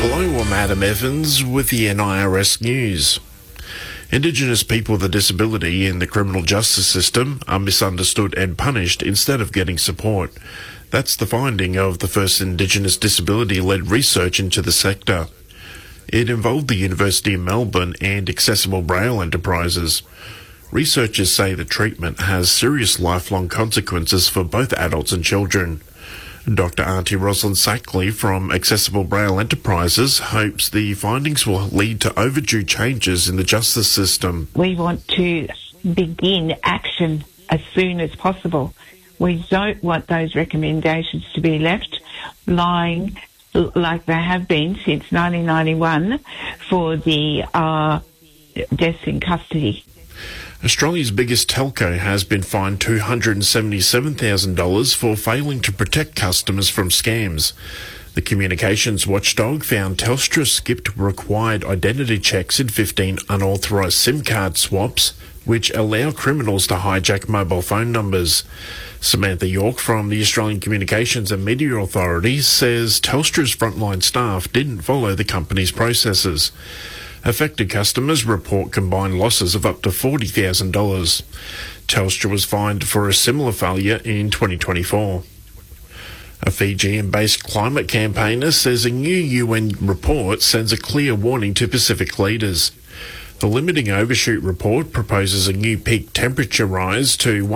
Hello, I'm Adam Evans with the NIRS News. Indigenous people with a disability in the criminal justice system are misunderstood and punished instead of getting support. That's the finding of the first Indigenous disability-led research into the sector. It involved the University of Melbourne and Accessible Braille Enterprises. Researchers say the treatment has serious lifelong consequences for both adults and children. Dr. Auntie Rosalind Sackley from Accessible Braille Enterprises hopes the findings will lead to overdue changes in the justice system. We want to begin action as soon as possible. We don't want those recommendations to be left lying like they have been since 1991 for the deaths in custody. Australia's biggest telco has been fined $277,000 for failing to protect customers from scams. The communications watchdog found Telstra skipped required identity checks in 15 unauthorised SIM card swaps, which allow criminals to hijack mobile phone numbers. Samantha York from the Australian Communications and Media Authority says Telstra's frontline staff didn't follow the company's processes. Affected customers report combined losses of up to $40,000. Telstra was fined for a similar failure in 2024. A Fijian-based climate campaigner says a new UN report sends a clear warning to Pacific leaders. The Limiting Overshoot report proposes a new peak temperature rise to